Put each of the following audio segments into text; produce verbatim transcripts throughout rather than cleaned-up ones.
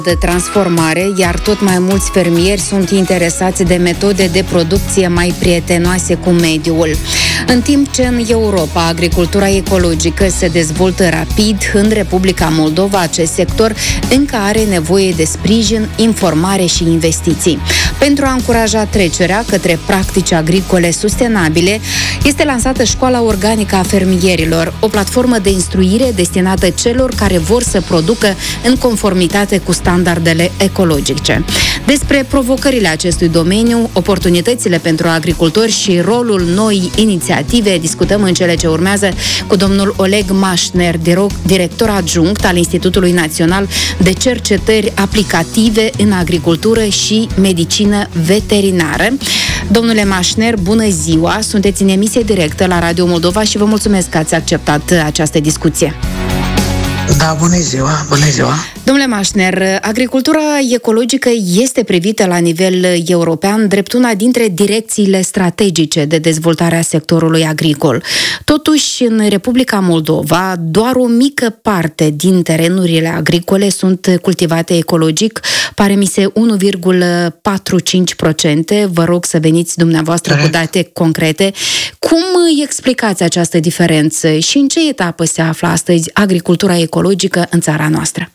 de transformare, iar tot mai mulți fermieri sunt interesați de metode de producție mai prietenoase cu mediul. În timp ce în Europa agricultura ecologică se dezvoltă rapid, în Republica Moldova acest sector încă are nevoie de sprijin, informare și investiții. Pentru a încuraja trecerea către practici agricole sustenabile, este lansată Școala Organică a Fermierilor, o platformă de instruire destinată celor care vor să producă în conformitate cu standardele ecologice. Despre provocările acestui domeniu, oportunitățile pentru agricultori și rolul noii inițiative discutăm în cele ce urmează cu domnul Oleg Mașner, director adjunct al Institutului Național de Cercetări Aplicative în Agricultură și Medicină Veterinară. Domnule Mașner, bună ziua! Sunteți în emisie directă la Radio Moldova și vă mulțumesc că ați acceptat această discuție. Da, bună ziua, bună ziua! Domnule Mașner, agricultura ecologică este privită la nivel european drept una dintre direcțiile strategice de dezvoltare a sectorului agricol. Totuși, în Republica Moldova, doar o mică parte din terenurile agricole sunt cultivate ecologic, pare mi se unu virgulă patruzeci și cinci la sută. Vă rog să veniți dumneavoastră cu date concrete. Cum explicați această diferență și în ce etapă se află astăzi agricultura ecologică în țara noastră?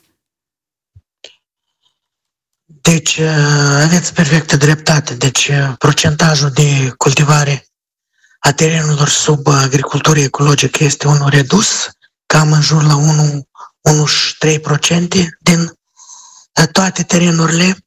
Deci, aveți perfectă dreptate. Deci, procentajul de cultivare a terenurilor sub agricultură ecologică este unul redus, cam în jur la unu virgulă trei la sută din toate terenurile.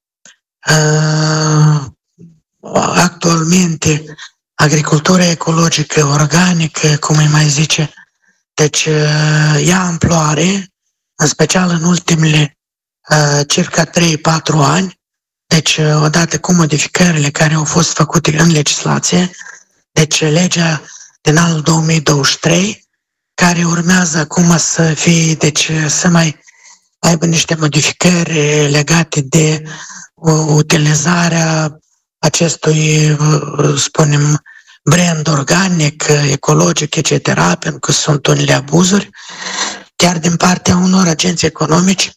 Actualmente, agricultura ecologică, organică, cum îi mai zice, deci ia amploare, în special în ultimele Uh, circa trei patru ani, deci uh, odată cu modificările care au fost făcute în legislație, deci legea din anul două mii douăzeci și trei, care urmează acum să fie, deci să mai aibă niște modificări legate de uh, utilizarea acestui, uh, spunem, brand organic, ecologic, et cetera, pentru că sunt unele abuzuri, chiar din partea unor agenți economici.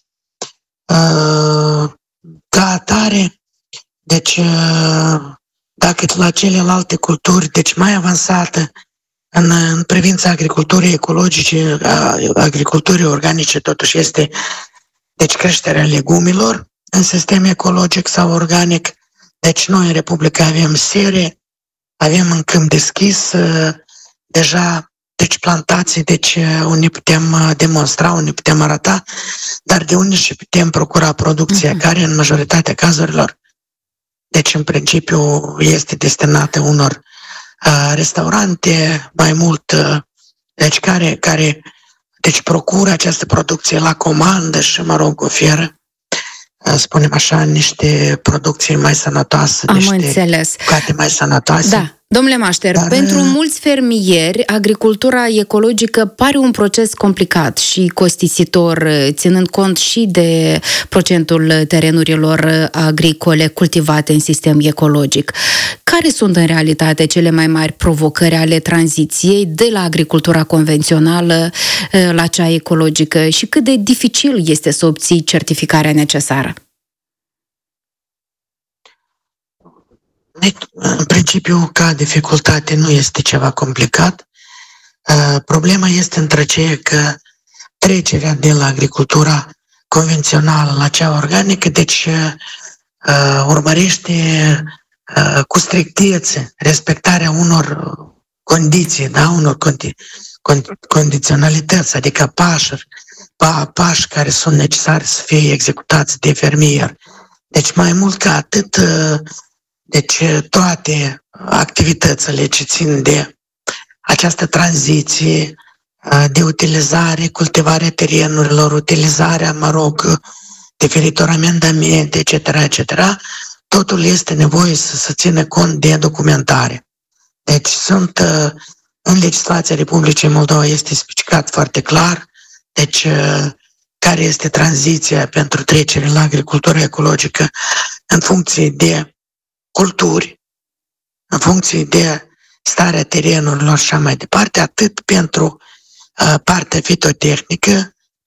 Ca atare, deci dacă la celelalte culturi, deci mai avansată în, în privința agriculturii ecologice, a agriculturii organice, totuși este deci creșterea legumilor în sistem ecologic sau organic. Deci noi în Republica avem sere, avem în câmp deschis deja deci plantații, deci unde putem demonstra, unde putem arăta, dar de unde și putem procura producția, uh-huh. care în majoritatea cazurilor, deci în principiu este destinată unor uh, restaurante, mai mult, uh, deci care, care deci procură această producție la comandă și, mă rog, oferă, uh, spunem așa, niște producții mai sănătoase, Am niște înțeles. bucate mai sănătoase. Da. Domnule Mașter, Dar... pentru mulți fermieri, agricultura ecologică pare un proces complicat și costisitor, ținând cont și de procentul terenurilor agricole cultivate în sistem ecologic. Care sunt în realitate cele mai mari provocări ale tranziției de la agricultura convențională la cea ecologică și cât de dificil este să obții certificarea necesară? În principiu, ca dificultate, nu este ceva complicat. Problema este între cei că trecerea de la agricultura convențională la cea organică, deci urmărește cu strictețe respectarea unor condiții, da? Unor condi- condi- condiționalități, adică pașuri, pa- pași care sunt necesari să fie executați de fermier. Deci mai mult ca atât, deci toate activitățile ce țin de această tranziție, de utilizare, cultivarea terenurilor, utilizarea, mă rog, diferitor amendamente, et cetera, et cetera, totul este nevoie să se țină cont de documentare. Deci sunt, în legislația Republicii Moldova este specificat foarte clar, deci care este tranziția pentru trecere la agricultură ecologică în funcție de culturi, în funcție de starea terenurilor și așa mai departe, atât pentru uh, partea fitotehnică,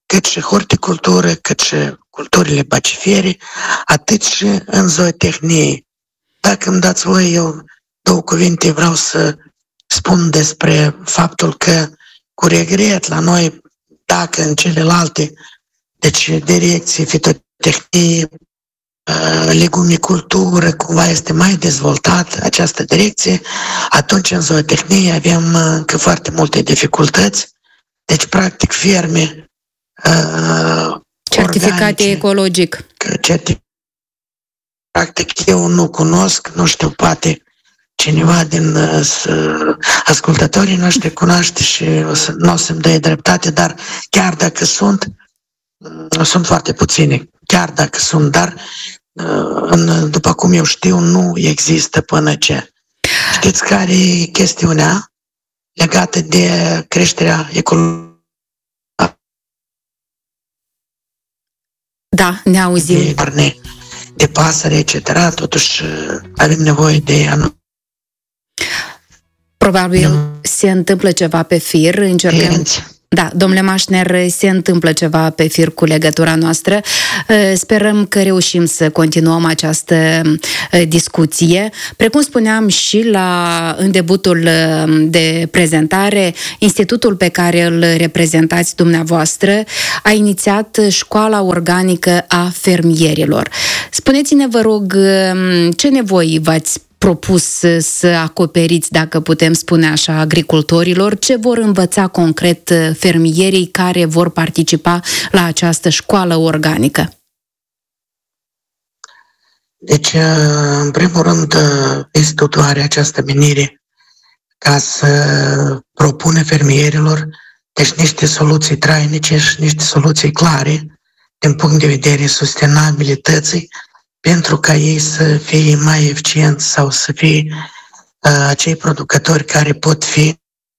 cât și horticultură, cât și culturile bacifere, atât și în zootehnie. Dacă îmi dați voi, eu două cuvinte vreau să spun despre faptul că, cu regret, la noi, dacă în celelalte, deci direcții, fitotehnie, legumicultură, cumva este mai dezvoltat această direcție, atunci în zootehnie avem încă foarte multe dificultăți. Deci, practic, ferme uh, certificate organice, ecologic. Certific... Practic, eu nu cunosc, nu știu, poate cineva din uh, ascultătorii noștri cunoaște și o să, nu o să-mi dea dreptate, dar chiar dacă sunt, uh, sunt foarte puține, chiar dacă sunt, dar uh, în, după cum eu știu, nu există până ce. Știți care e chestiunea legată de creșterea ecologică? Da, ne auzim. De carne, de pasăre, et cetera. Totuși avem nevoie de anul. Probabil mm. se întâmplă ceva pe fir. Încercăm... Clienți. Da, domnule Mașner, se întâmplă ceva pe fir cu legătura noastră. Sperăm că reușim să continuăm această discuție. Precum spuneam și la, în debutul de prezentare, institutul pe care îl reprezentați dumneavoastră a inițiat Școala Organică a Fermierilor. Spuneți-ne, vă rog, ce nevoi v-ați propus să acoperiți, dacă putem spune așa, agricultorilor? Ce vor învăța concret fermierii care vor participa la această școală organică? Deci, în primul rând, institutul are această menire ca să propune fermierilor deci niște soluții trainice și niște soluții clare din punct de vedere sustenabilității, pentru ca ei să fie mai eficienți sau să fie uh, acei producători care pot fi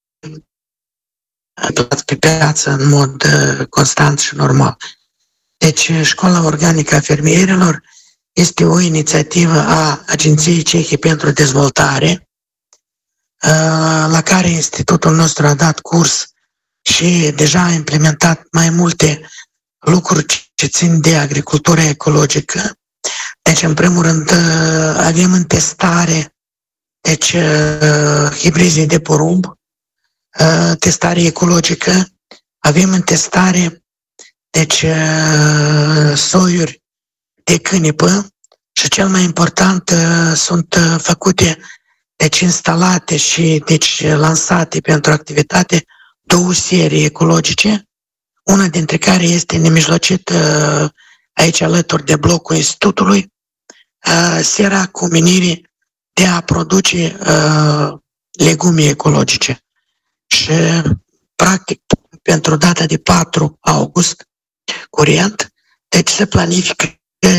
plăți pe piață în mod uh, constant și normal. Deci, Școala Organică a Fermierilor este o inițiativă a Agenției Cehe pentru Dezvoltare, uh, la care institutul nostru a dat curs și deja a implementat mai multe lucruri ce țin de agricultura ecologică. Deci, în primul rând, avem în testare deci, hibrizii de porumb, testare ecologică, avem în testare deci, soiuri de cânepă și cel mai important sunt făcute, deci instalate și deci lansate pentru activitate două serii ecologice, una dintre care este nemijlocit aici alături de blocul institutului, sera cu menirii de a produce legume ecologice. Și, practic, pentru data de patru august, curent, deci se planifică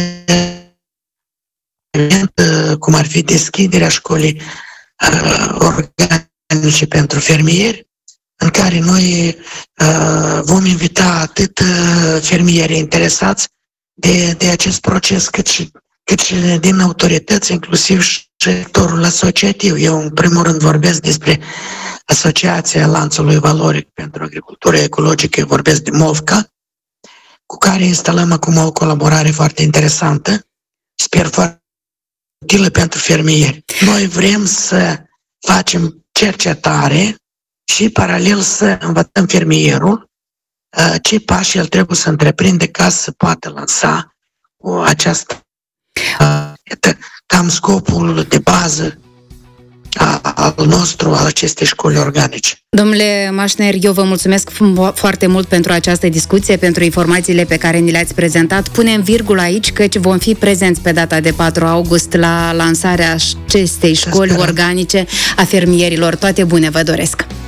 cum ar fi deschiderea școlii organice pentru fermieri, în care noi uh, vom invita atât uh, fermierii interesați de, de acest proces, cât și, cât și din autorități, inclusiv și sectorul asociativ. Eu, în primul rând, vorbesc despre Asociația Lanțului Valoric pentru Agricultură Ecologică, vorbesc de MOVCA, cu care instalăm acum o colaborare foarte interesantă, sper foarte utilă pentru fermieri. Noi vrem să facem cercetare și paralel să învățăm fermierul uh, ce pași el trebuie să întreprinde ca să poată lansa o această uh, cam scopul de bază a, al nostru, al acestei școli organice. Domnule Mașner, eu vă mulțumesc foarte mult pentru această discuție, pentru informațiile pe care ni le-ați prezentat. Punem virgulă aici, căci vom fi prezenți pe data de patru august la lansarea acestei școli organice a fermierilor. Toate bune vă doresc!